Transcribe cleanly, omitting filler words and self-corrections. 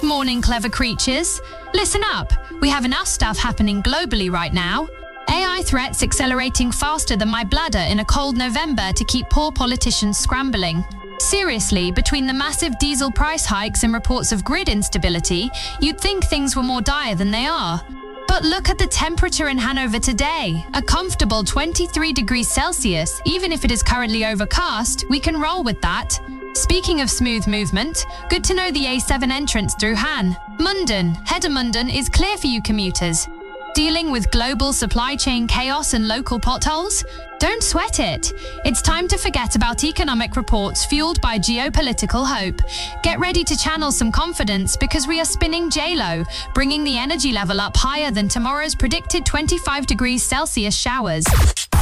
morning, clever creatures. Listen up. We have enough stuff happening globally right now. AI threats accelerating faster than my bladder in a cold November to keep poor politicians scrambling. Seriously, between the massive diesel price hikes and reports of grid instability, you'd think things were more dire than they are. But look at the temperature in Hanover today. A comfortable 23 degrees Celsius. Even if it is currently overcast, we can roll with that. Speaking of smooth movement, good to know the A7 entrance through Han. Munden, Hedemünden is clear for you commuters. Dealing with global supply chain chaos and local potholes? Don't sweat it. It's time to forget about economic reports fueled by geopolitical hope. Get ready to channel some confidence because we are spinning J-Lo, bringing the energy level up higher than tomorrow's predicted 25 degrees Celsius showers.